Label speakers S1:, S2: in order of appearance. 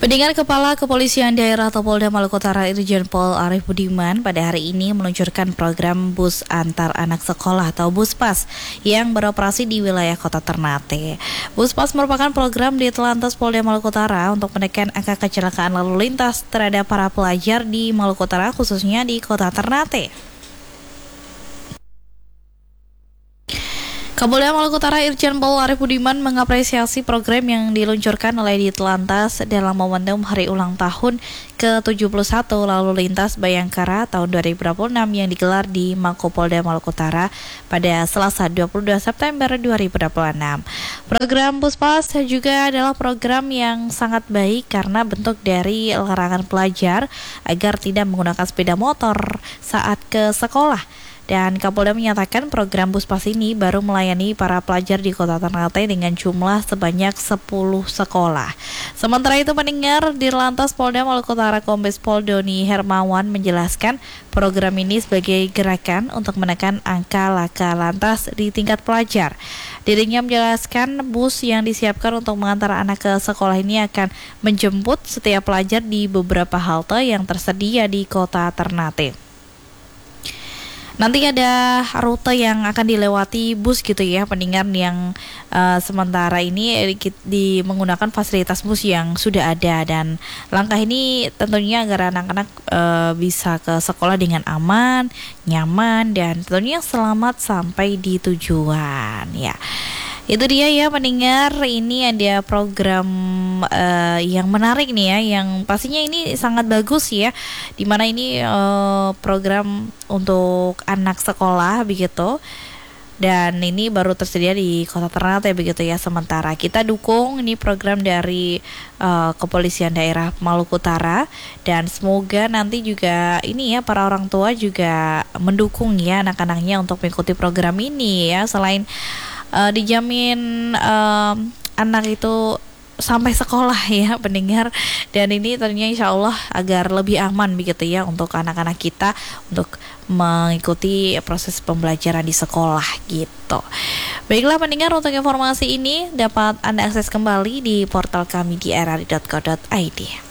S1: Pendengar, Kepala Kepolisian Daerah atau Polda Maluku Utara Irjen Pol Arief Budiman pada hari ini meluncurkan program bus antar anak sekolah atau Buspas yang beroperasi di wilayah Kota Ternate. Buspas merupakan program di Telantas Polda Maluku Utara untuk menekan angka kecelakaan lalu lintas terhadap para pelajar di Maluku Utara, khususnya di Kota Ternate. Kapolda Maluku Utara Irjen Pol Arief Budiman mengapresiasi program yang diluncurkan oleh Ditlantas dalam momentum hari ulang tahun ke-71 lalu lintas Bayangkara tahun 2026 yang digelar di Makopolda Maluku Utara pada Selasa 22 September 2026. Program Buspas juga adalah program yang sangat baik karena bentuk dari larangan pelajar agar tidak menggunakan sepeda motor saat ke sekolah. Dan Kapolda menyatakan program Buspas ini baru melayani para pelajar di Kota Ternate dengan jumlah sebanyak 10 sekolah. Sementara itu, pendengar, Dirlantas Polda Maluku Utara Kombes Pol Doni Hermawan menjelaskan program ini sebagai gerakan untuk menekan angka laka lantas di tingkat pelajar. Dirinya menjelaskan bus yang disiapkan untuk mengantar anak ke sekolah ini akan menjemput setiap pelajar di beberapa halte yang tersedia di Kota Ternate. Nanti ada rute yang akan dilewati bus gitu ya, pendengar, yang sementara ini menggunakan fasilitas bus yang sudah ada, dan langkah ini tentunya agar anak-anak bisa ke sekolah dengan aman, nyaman, dan tentunya selamat sampai di tujuan ya. Itu dia ya pendengar, ini ada program yang menarik nih ya, yang pastinya ini sangat bagus ya, dimana ini program untuk anak sekolah begitu, dan ini baru tersedia di Kota Ternate begitu ya. Sementara kita dukung ini program dari Kepolisian Daerah Maluku Utara, dan semoga nanti juga ini ya para orang tua juga mendukung ya anak-anaknya untuk mengikuti program ini ya. Selain dijamin anak itu sampai sekolah ya pendengar, dan ini tentunya insya Allah agar lebih aman begitu ya untuk anak-anak kita untuk mengikuti proses pembelajaran di sekolah gitu. Baiklah pendengar, untuk informasi ini dapat Anda akses kembali di portal kami di rri.co.id.